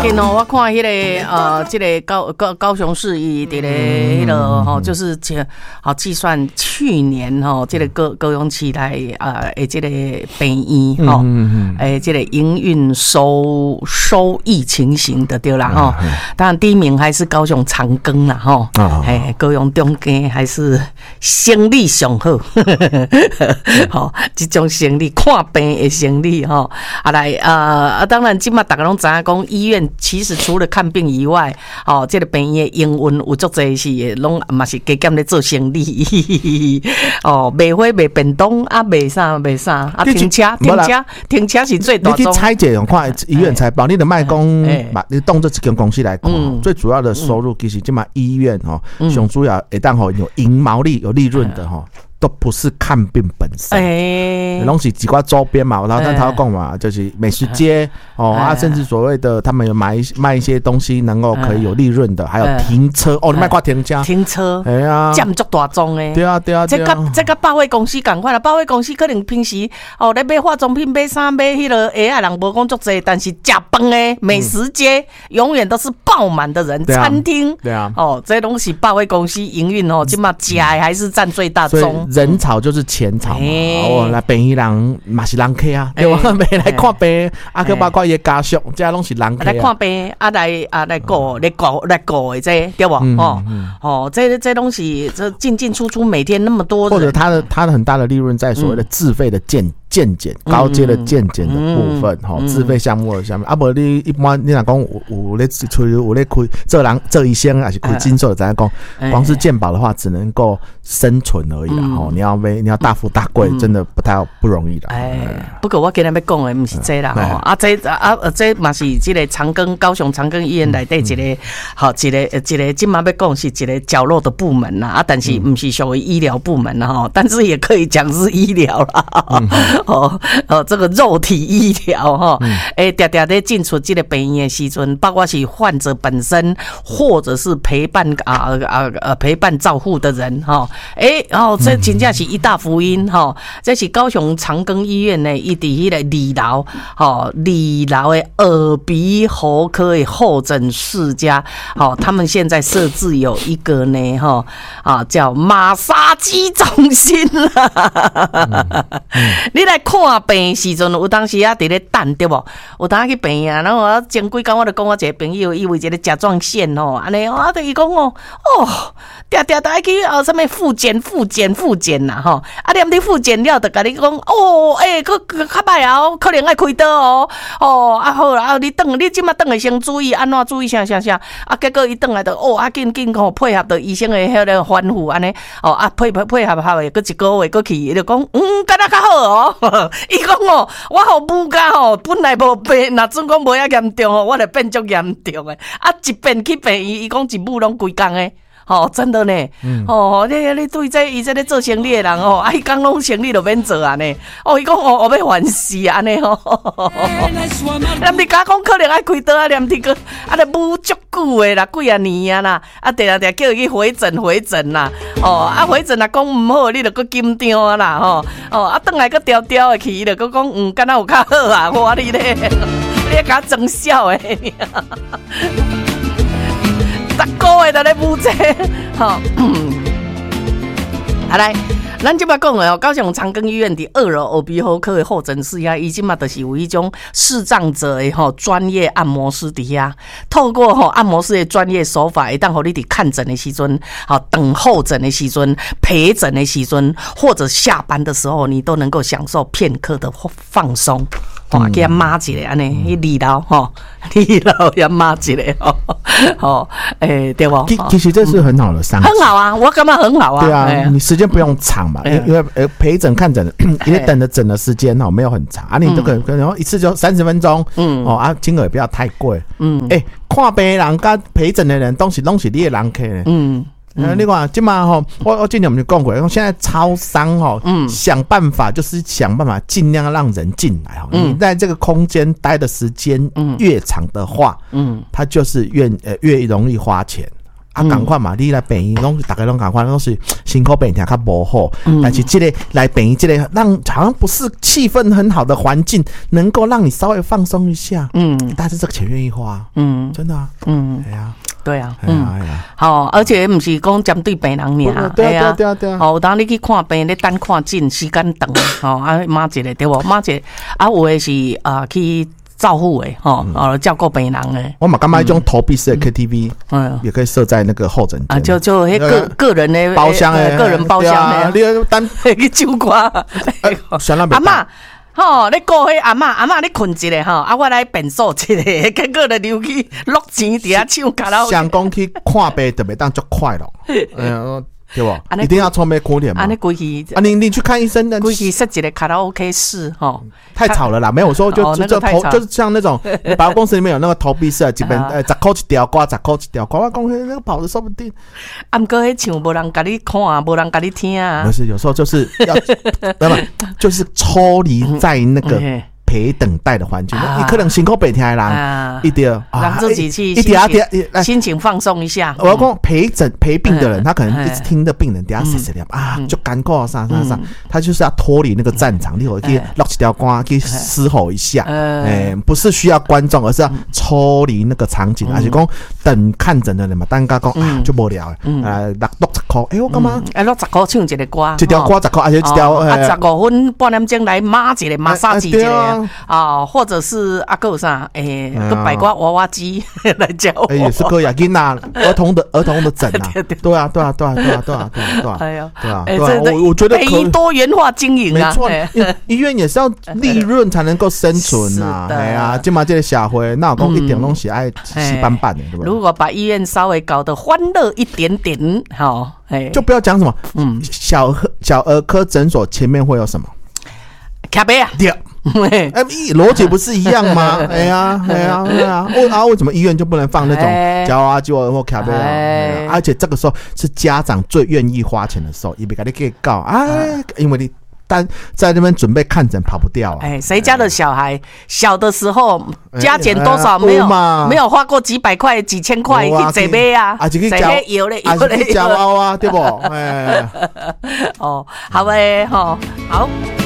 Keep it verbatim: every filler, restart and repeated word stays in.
近哦，我看迄、那个呃，这个高高高雄市伊伫咧迄个吼，就是这好计算去年吼，这个高高雄市来呃，诶，这个病院吼，诶，这个营运收收益情形的对啦吼。当然第一名还是高雄长庚啦吼，诶，高雄中间还是生理上好，吼，这种生理看病的生理吼，啊来呃啊，当然今嘛大家拢知影讲医院其实除了看病以外，哦，这个病院的营运有足侪是拢嘛是加减咧做生意，哦，卖花卖便当啊，卖啥卖啥啊，停车停车停车是最大宗。 你去拆解，看医院财报，你的卖公，你当做一间公司来看，最主要的收入其实今嘛医院哦，上主要一旦吼有营毛利有利润的哈。都不是看病本身，哎，拢是几挂周边嘛。然后他他讲嘛，就是美食街哦啊，甚至所谓的他们有买卖一些东西，能够可以有利润的，还有停车哦，你卖挂停车， 停车， 哎呀， 占足大宗诶。 对啊对啊， 这个这个百货公司共款啦，百货公司可能平时哦咧买化妆品、买衫、买迄个鞋啊，人无讲足济，但是食饭诶美食街永远都是爆满的人，餐厅，对啊，哦，这东西百货公司营运哦，起码食诶还是占最大宗。 人潮就是钱潮嘛，哦，来病医人嘛是人客啊，对吧？没来看病，啊，佮包括伊家属，这拢是人客。 来看病，啊来啊来顾来顾来顾的这，对不？哦哦，这这东西这进进出出，每天那么多人， 或者他的他的很大的利润在所谓的自费的健健检，高阶的健检的部分，哈，自费项目的项目。啊，无你一般你若讲有有咧出有咧开做人做医生还是开诊所的，咱讲光是健保的话，只能够生存而已啦。吼，你要为你要大富大贵，真的不太不容易的。哎， 不过我今日要讲的不是这啦，吼啊，这啊这嘛是这个长庚高雄长庚医院内底一个好一个一个今嘛要讲是一个角落的部门啦，啊，但是不是属于医疗部门啦，吼，但是也可以讲是医疗啦。哦哦，这个肉体医疗哈，哎，常常在进出这个病院的时阵，包括是患者本身，或者是陪伴啊啊啊陪伴照护的人哈，哎，哦，这真正是一大福音哈。这是高雄长庚医院呢，伊伫迄个二楼，哈，二楼的耳鼻喉科的候诊室家，好，他们现在设置有一个呢，哈啊叫马杀鸡中心啦，你来看病时阵，有当时啊伫咧等对无？有当去病啊，然后我前几工我就讲我一个朋友，伊为一个甲状腺吼，安尼我对伊讲哦，哦，定定爱去哦，什么复检、复检、复检啦吼，啊，念你复检了，就甲你讲哦，诶、欸，佫佫较歹啊，可能爱开刀哦，哦，啊好啦，你等你即马等下先注意安怎注意啥啥啥，啊，结果伊等来就哦，啊紧紧吼配合着医生的迄个吩咐安尼，哦啊配配配合好诶，佫一个月佫去，伊就讲嗯，敢若较好哦。伊讲哦，我好母家吼，本来无病，若准讲无遐严重哦，我就变足严重诶。啊，一变去病院，伊讲一母拢规工诶。哦，真的呢，嗯、哦，你你对这伊这咧做生意的人哦，啊，伊讲拢生意就免做啊呢。哦，伊讲哦，我要烦死啊呢吼。连你家讲可能爱开刀啊，连这个啊，咧母足久的啦，几啊年啊啦，啊，定定叫伊去回诊回诊啦。哦，啊回诊啊讲唔好，你就搁紧张啊啦吼。哦，啊，转来搁调调的去，伊就搁讲嗯，敢若有较好啊，我你咧，你咧甲装笑诶。十个月都咧补这，好，好来，咱即摆讲的哦，高雄长庚医院的二楼耳鼻喉科的候诊室呀，伊即嘛就是有一种视障者的吼专业按摩师底下，透过吼按摩师的专业手法，一旦互你伫看诊的时阵，好等候诊的时阵、陪诊的时阵，或者下班的时候，你都能够享受片刻的放松。哇，给他抹一个安尼，去二楼吼，二楼也抹一个吼，吼，诶，对不？ 其其实这是很好的商机， 很好啊，我感觉很好啊。 对啊，你时间不用长嘛，因为呃陪诊看诊，因为等的诊的时间哦没有很长啊，你都可能可能一次就三十分钟，嗯，哦啊，金额也不要太贵，嗯，诶，看病的人跟陪诊的人都是都是你的人客呢，嗯。嗯，你看，今嘛吼，我我今天我们就讲过，现在超商吼，嗯，想办法就是想办法尽量让人进来哈。嗯，你在这个空间待的时间越长的话，嗯，它就是越呃越容易花钱。 啊，赶快嘛！你来病院，拢大家拢赶快，拢是辛苦病痛较无好。嗯、但是这个来病院，这个让好像不是气氛很好的环境，能够让你稍微放松一下。嗯，但是这个钱愿意花。嗯，真的啊。嗯，哎呀， 对啊，嗯，好，而且不是讲针对病人尔， 对啊，对啊，对啊。 好，当你去看病，你等看诊时间长，吼啊，马一个对不？马一个啊，有的是啊去。照护诶，吼，哦，照顾病人诶。 我嘛感觉一种投币式的 K T V，嗯，也可以设在那个候诊间啊，就就迄个个人的包厢诶， 个人包厢诶， 你单去唱歌。阿嬷，吼，你顾迄阿嬷，阿嬷你困一下吼，啊，我来便所一下，结果就溜去落钱伫遐唱卡拉 OK。 想讲去看病特别当足快乐，嗯。对不？一定要充满苦点嘛。 啊，你规气啊，你你去看医生的， 规气设一个卡拉 OK 室哈， 太吵了啦！没有说就就就投就是像那种百货公司里面有那个投币式，基本呃十块一条歌，十块一条歌，我讲那个跑的说不定。 啊，不过迄唱无人甲你看，无人甲你听啊。 不是，有时候就是要，那么就是抽离在那个。陪等待的环境，你、啊、可能辛苦白天的人，啊、一点让自己去一点一点心情放松一下。 我要讲陪诊陪病的人，嗯、他可能一直听着病人等下谁谁聊啊，就尴尬啥啥啥，他就是要脱离那个战场，你可以落一条歌去嘶吼一下，哎、嗯欸，不是需要观众，而是要抽离那个场景，而且讲等看诊的人嘛，单家讲啊就无聊，呃，六六十块，哎我干嘛？ 哎，六十块唱一个歌， 一条歌十块，而且一条啊十五分半点钟来抹一个马杀鸡一个。啊，或者是啊，个啥，诶，个摆挂娃娃机来教我， 也是可以啊，囡仔儿童的儿童的诊啊，对啊，对啊，对啊，对啊，对啊，对啊，对啊，哎呀，对啊，对啊，我我觉得可以多元化经营啊， 没错，医院也是要利润才能够生存啊，哎呀，今嘛这个社会，那我讲一点东西爱稀斑斑的，对吧？ 如果把医院稍微搞得欢乐一点点，好，哎， 就不要讲什么，嗯，小小儿科诊所前面会有什么？ 咖啡啊， 对。哎，逻辑不是一样吗？哎呀，哎呀，哎呀，为啊为什么医院就不能放那种胶啊、胶啊或咖啡啊？而且这个时候是家长最愿意花钱的时候，也别给你给告哎，因为你但在那边准备看诊跑不掉啊！ 哎，谁家的小孩小的时候加减多少没有没有花过几百块、几千块去坐买啊？ 啊，去坐买油嘞， 油嘞，胶啊，对不？哎， 哦，好诶，吼，好。